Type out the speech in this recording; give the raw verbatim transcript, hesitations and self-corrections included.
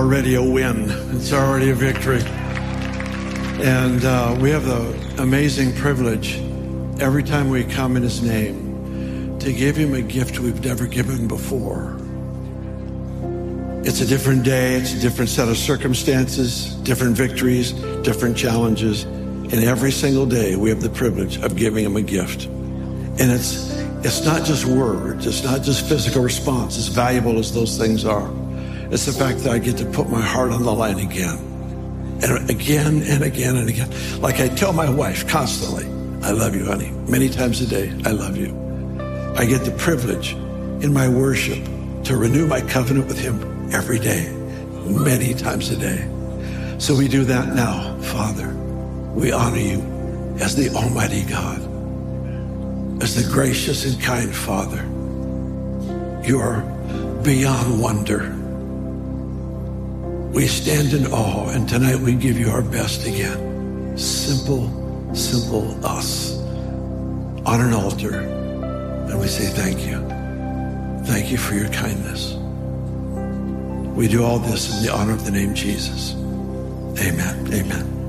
Already a win. It's already a victory. And uh, we have the amazing privilege every time we come in his name to give him a gift we've never given before. It's a different day. It's a different set of circumstances, different victories, different challenges. And every single day we have the privilege of giving him a gift. And it's it's not just words. It's not just physical response, as valuable as those things are. It's the fact that I get to put my heart on the line again. And again and again and again. Like I tell my wife constantly, I love you, honey. Many times a day, I love you. I get the privilege in my worship to renew my covenant with him every day, many times a day. So we do that now, Father. We honor you as the Almighty God, as the gracious and kind Father. You are beyond wonder. We stand in awe, and tonight we give you our best again. Simple, simple us on an altar. And we say thank you. Thank you for your kindness. We do all this in the honor of the name Jesus. Amen. Amen.